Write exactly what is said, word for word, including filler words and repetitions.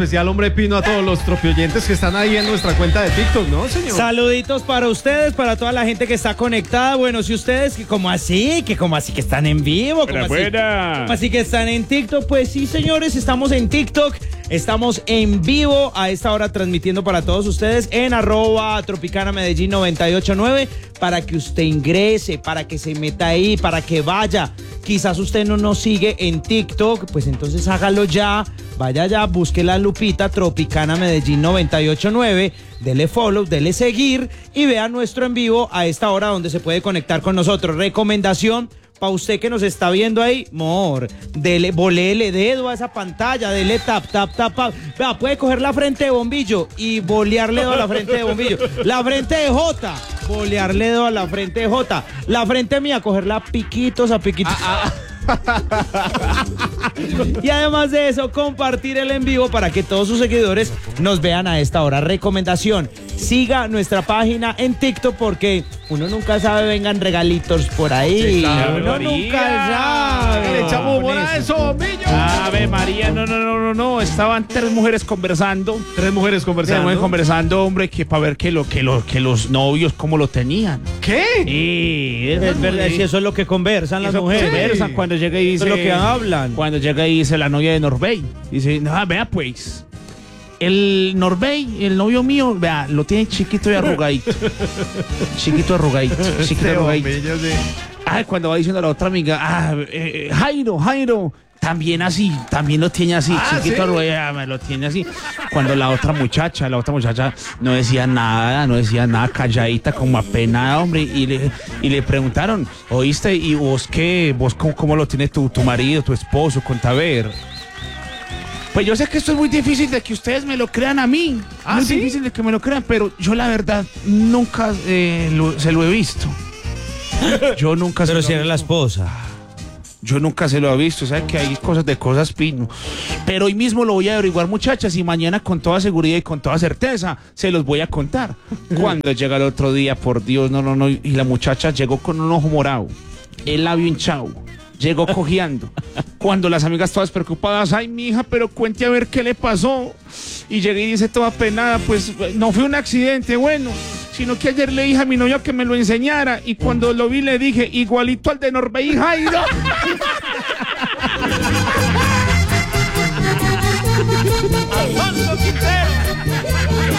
Especial hombre Pino a todos los tropioyentes que están ahí en nuestra cuenta de TikTok, ¿no, señor? Saluditos para ustedes, para toda la gente que está conectada. Bueno, si ustedes, que como así, que como así que están en vivo, como así, como así que están en TikTok, pues sí, señores, estamos en TikTok, estamos en vivo a esta hora transmitiendo para todos ustedes en arroba Tropicana Medellín noventa y ocho nueve para que usted ingrese, para que se meta ahí, para que vaya. Quizás usted no nos sigue en TikTok, pues entonces hágalo ya, vaya ya, busque la lupita Tropicana Medellín noventa y ocho nueve, dele follow, dele seguir y vea nuestro en vivo a esta hora donde se puede conectar con nosotros. Recomendación para usted que nos está viendo ahí, mor, dele, volele dedo a esa pantalla, dele tap, tap, tap, tap. Vea, puede coger la frente de Bombillo y bolearle dedo a la frente de Bombillo. La frente de Jota, bolearle dedo a la frente de Jota. La frente mía, cogerla a piquitos, a piquitos. Ah, ah. Y además de eso, compartir el en vivo para que todos sus seguidores nos vean a esta hora. Recomendación, siga nuestra página en TikTok porque uno nunca sabe, vengan regalitos por ahí. Sí, claro, uno María. nunca sabe. Le echamos humor a eso, Bombillo. Ave María, no, no, no, no, no. Estaban tres mujeres conversando. Tres mujeres conversando. Tres mujeres conversando, hombre, que para ver que, lo, que, lo, que los novios cómo lo tenían. ¿Qué? Sí, es verdad, si eso es lo que conversan las mujeres. Conversan cuando llega y dice. Eso es lo que hablan. Cuando llega y dice la novia de Norbey. Dice, no, vea pues. El Norbey, el novio mío, vea, lo tiene chiquito y arrugadito. Chiquito arrugadito. Chiquito arrugadito. Ay, cuando va diciendo a la otra amiga, ah, eh, Jairo, Jairo. También así, también lo tiene así, ah, chiquito, ¿sí? Arrugadito, me lo tiene así. Cuando la otra muchacha, la otra muchacha no decía nada, no decía nada, calladita, como apenada, hombre, y le, y le preguntaron, oíste, ¿y vos qué? ¿Vos cómo, cómo lo tiene tu, tu marido, tu esposo? Contá a ver. Pues yo sé que esto es muy difícil de que ustedes me lo crean a mí. ¿Ah, muy sí? difícil de que me lo crean, pero yo la verdad nunca eh, lo, se lo he visto. Yo nunca Pero se si lo era la esposa. Yo nunca se lo he visto, ¿sabes? Que hay cosas de cosas, Pino. Pero hoy mismo lo voy a averiguar, muchachas, y mañana con toda seguridad y con toda certeza se los voy a contar. Cuando llega el otro día, por Dios, no, no, no, y la muchacha llegó con un ojo morado, el labio hinchado, llegó cojeando. Cuando las amigas todas preocupadas, ay, mija, pero cuente a ver qué le pasó. Y llegué y dice toda penada, pues no fue un accidente, bueno, sino que ayer le dije a mi novio que me lo enseñara y cuando lo vi le dije, igualito al de Norbey Jairo. Alfonso